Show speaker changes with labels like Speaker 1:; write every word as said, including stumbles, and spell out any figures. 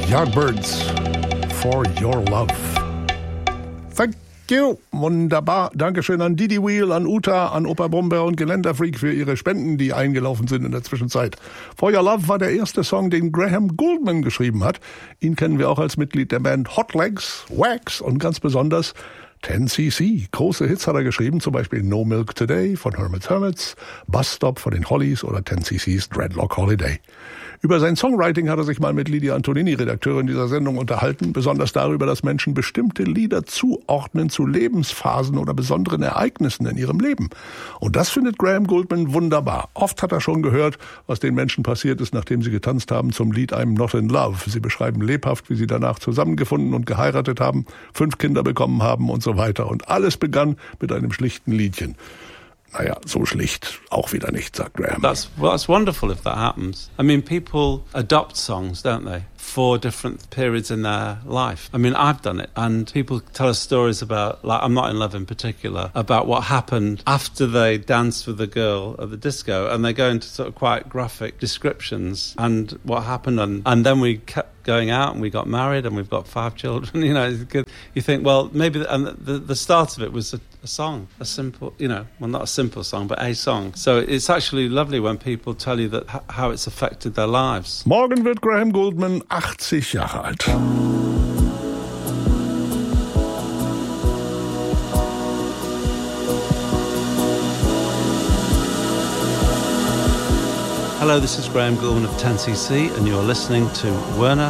Speaker 1: Yardbirds, For Your Love. Thank you. Wunderbar. Dankeschön an Didi Wheel, an Uta, an Opa Brumber und Geländerfreak für ihre Spenden, die eingelaufen sind in der Zwischenzeit. For Your Love war der erste Song, den Graham Gouldman geschrieben hat. Ihn kennen wir auch als Mitglied der Band Hot Legs, Wax und ganz besonders ten C C. Große Hits hat er geschrieben, zum Beispiel No Milk Today von Herman's Hermits, Bus Stop von den Hollies oder ten C C's Dreadlock Holiday. Über sein Songwriting hat er sich mal mit Lydia Antonini, Redakteurin dieser Sendung, unterhalten, besonders darüber, dass Menschen bestimmte Lieder zuordnen zu Lebensphasen oder besonderen Ereignissen in ihrem Leben. Und das findet Graham Gouldman wunderbar. Oft hat er schon gehört, was den Menschen passiert ist, nachdem sie getanzt haben zum Lied I'm Not in Love. Sie beschreiben lebhaft, wie sie danach zusammengefunden und geheiratet haben, fünf Kinder bekommen haben und so weiter. Und alles begann mit einem schlichten Liedchen. Naja, so schlicht auch wieder nicht, sagt Graham.
Speaker 2: That's, well, that's wonderful if that happens. I mean, people adopt songs, don't they, for different periods in their life. I mean, I've done it, and people tell us stories about, like, I'm Not in Love in particular, about what happened after they danced with the girl at the disco, and they go into sort of quite graphic descriptions and what happened, and, and then we kept going out and we got married and we've got five children. You know, you think, well, maybe the, and the, the start of it was a, a song, a simple, you know, well, not a simple song, but a song. So it's actually lovely when people tell you that how it's affected their lives.
Speaker 1: Morgen wird Graham Gouldman achtzig Jahre alt.
Speaker 2: Hello, this is Graham Gouldman of ten C C, and you're listening to Werner